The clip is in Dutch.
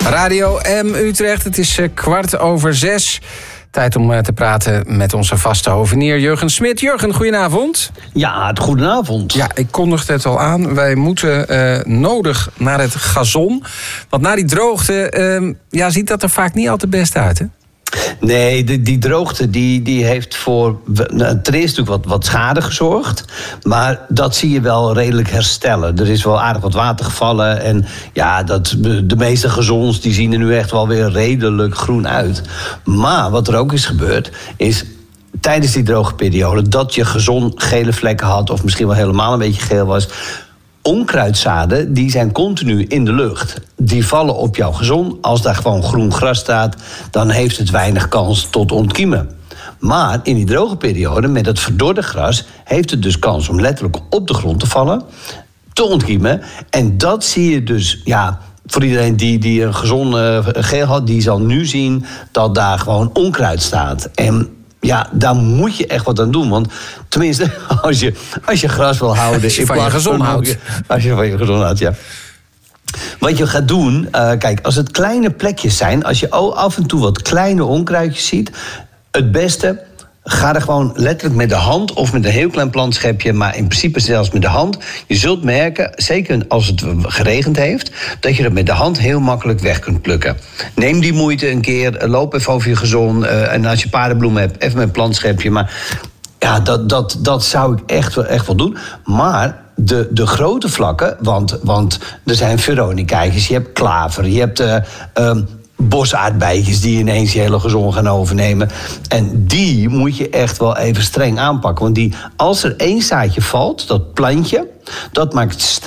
Radio M Utrecht, het is 6:15. Tijd om te praten met onze vaste hovenier Jurgen Smit. Jurgen, goedenavond. Ja, goedenavond. Ja, ik kondigde het al aan. Wij moeten nodig naar het gazon. Want na die droogte ziet dat er vaak niet al te best uit, hè? Nee, die droogte die heeft voor ten eerste natuurlijk wat schade gezorgd. Maar dat zie je wel redelijk herstellen. Er is wel aardig wat water gevallen. En ja, de meeste gazons die zien er nu echt wel weer redelijk groen uit. Maar wat er ook is gebeurd is tijdens die droge periode dat je gazon gele vlekken had, of misschien wel helemaal een beetje geel was. Onkruidzaden die zijn continu in de lucht. Die vallen op jouw gazon. Als daar gewoon groen gras staat, dan heeft het weinig kans tot ontkiemen. Maar in die droge periode, met het verdorde gras, heeft het dus kans om letterlijk op de grond te vallen, te ontkiemen. En dat zie je dus, ja, voor iedereen die een gazon geel had, die zal nu zien dat daar gewoon onkruid staat. En ja, daar moet je echt wat aan doen. Want tenminste, als je gras wil houden, als je van je gazon houdt. Als je van je gazon houdt, ja. Wat je gaat doen, kijk, als het kleine plekjes zijn, als je af en toe wat kleine onkruidjes ziet, het beste, ga er gewoon letterlijk met de hand of met een heel klein plantschepje, maar in principe zelfs met de hand. Je zult merken, zeker als het geregend heeft, dat je dat met de hand heel makkelijk weg kunt plukken. Neem die moeite een keer, loop even over je gazon. En als je paardenbloemen hebt, even met een plantschepje. Maar ja, dat zou ik echt wel doen. Maar de grote vlakken, want er zijn veronica-eitjes, je hebt klaver, je hebt bosaardbeidjes die ineens je hele gazon gaan overnemen. En die moet je echt wel even streng aanpakken. Want als er één zaadje valt, dat plantje, dat maakt